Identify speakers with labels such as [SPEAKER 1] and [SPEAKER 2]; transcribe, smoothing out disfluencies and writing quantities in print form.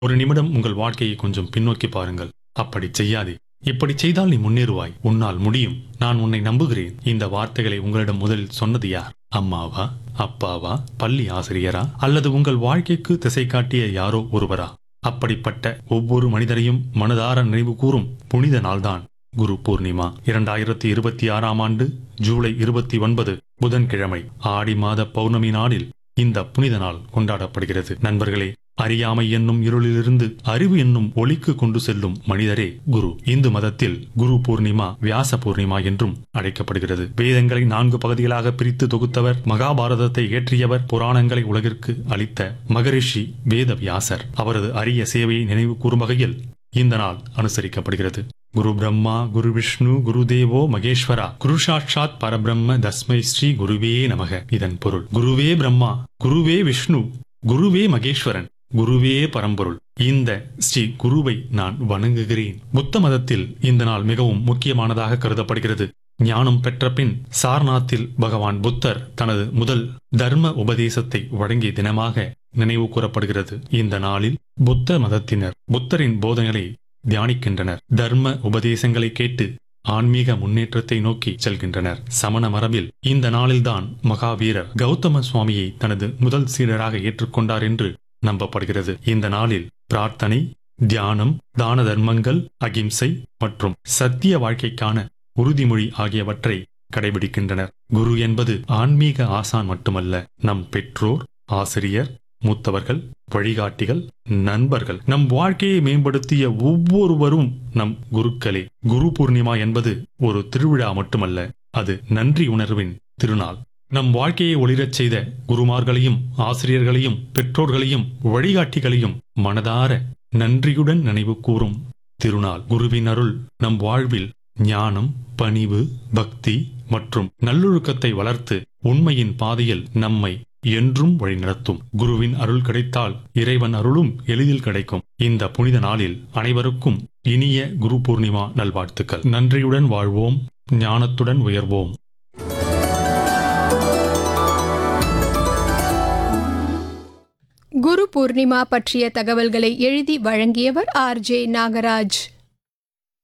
[SPEAKER 1] ஒரு நிமிடம் உங்கள் வாழ்க்கையை கொஞ்சம் பின்னோக்கி பாருங்கள். அப்படி செய்யாதே. இப்படி செய்தால் நீ முன்னேறுவாய். உன்னால் முடியும். நான் உன்னை நம்புகிறேன். இந்த வார்த்தைகளை உங்களிடம் முதலில் சொன்னது யார்? அம்மாவா, அப்பாவா, பள்ளி ஆசிரியரா, அல்லது உங்கள் வாழ்க்கைக்கு திசை காட்டிய யாரோ ஒருவரா? அப்படிப்பட்ட ஒவ்வொரு மனிதரையும் மனதார நினைவு கூறும் புனித நாள்தான் குரு பூர்ணிமா. 2026ஆம் ஆண்டு ஜூலை 29 புதன்கிழமை ஆடி மாத பௌர்ணமி நாளில் இந்த புனித நாள் கொண்டாடப்படுகிறது. நண்பர்களே, அறியாமை என்னும் இருளிலிருந்து அறிவு என்னும் ஒளிக்கு கொண்டு செல்லும் மனிதரே குரு. இந்து மதத்தில் குரு பூர்ணிமா வியாச பூர்ணிமா என்றும் அழைக்கப்படுகிறது. வேதங்களை 4 பகுதிகளாக பிரித்து தொகுத்தவர், மகாபாரதத்தை இயற்றியவர், புராணங்களை உலகிற்கு அளித்த மகரிஷி வேத வியாசர். அவரது அரிய சேவையை நினைவு கூறும் வகையில் இந்த நாள் அனுசரிக்கப்படுகிறது. குரு பிரம்மா குரு விஷ்ணு குரு தேவோ மகேஸ்வரா குரு சாட்சாத் பரபிரம்ம தஸ்மை ஸ்ரீ குருவே நமக. இதன் பொருள், குருவே பிரம்மா, குருவே விஷ்ணு, குருவே மகேஸ்வரன், குருவே பரம்பொருள். இந்த ஸ்ரீ குருவை நான் வணங்குகிறேன். புத்த மதத்தில் இந்த நாள் மிகவும் முக்கியமானதாக கருதப்படுகிறது. ஞானம் பெற்ற பின் சார்நாத்தில் பகவான் புத்தர் தனது முதல் தர்ம உபதேசத்தை வழங்கிய தினமாக நினைவு கூறப்படுகிறது. இந்த நாளில் புத்த மதத்தினர் புத்தரின் போதனைகளை தியானிக்கின்றனர். தர்ம உபதேசங்களை கேட்டு ஆன்மீக முன்னேற்றத்தை நோக்கி செல்கின்றனர். சமண மரபில் இந்த நாளில்தான் மகாவீரர் கௌதம சுவாமியை தனது முதல் சீடராக ஏற்றுக்கொண்டார் என்று நம்பப்படுகிறது. இந்த நாளில் பிரார்த்தனை, தியானம், தான தர்மங்கள், அகிம்சை மற்றும் சத்திய வாழ்க்கைக்கான உறுதிமொழி ஆகியவற்றை கடைபிடிக்கின்றனர். குரு என்பது ஆன்மீக ஆசான் மட்டுமல்ல, நம் பெற்றோர், ஆசிரியர், மூத்தவர்கள், வழிகாட்டிகள், நண்பர்கள். நம் வாழ்க்கையை மேம்படுத்திய ஒவ்வொருவரும் நம் குருக்களே. குரு பூர்ணிமா என்பது ஒரு திருவிழா மட்டுமல்ல, அது நன்றி உணர்வின் திருநாள். நம் வாழ்க்கையை ஒளிரச் செய்த குருமார்களையும், ஆசிரியர்களையும், பெற்றோர்களையும், வழிகாட்டிகளையும் மனதார நன்றியுடன் நினைவு கூறும் திருநாள். குருவின் அருள் நம் வாழ்வில் ஞானம், பணிவு, பக்தி மற்றும் நல்லொழுக்கத்தை வளர்த்து உண்மையின் பாதையில் நம்மை என்றும் வழிநடத்தும். குருவின் அருள் கிடைத்தால் இறைவன் அருளும் எளிதில் கிடைக்கும். இந்த புனித நாளில் அனைவருக்கும் இனிய குரு பூர்ணிமா நல்வாழ்த்துக்கள். நன்றியுடன் வாழ்வோம், ஞானத்துடன் உயர்வோம்.
[SPEAKER 2] குரு பூர்ணிமா பற்றிய தகவல்களை எழுதி வழங்கியவர் RJ நாகராஜ்.